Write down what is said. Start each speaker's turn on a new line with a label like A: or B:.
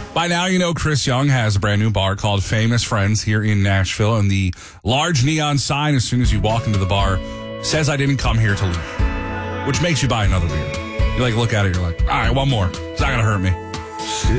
A: By now, you know Chris Young has a brand new bar called Famous Friends here in Nashville, and the large neon sign as soon as you walk into the bar says, "I didn't come here to leave," which makes you buy another beer. You look at it, you're like, all right, one more. It's not going to hurt me.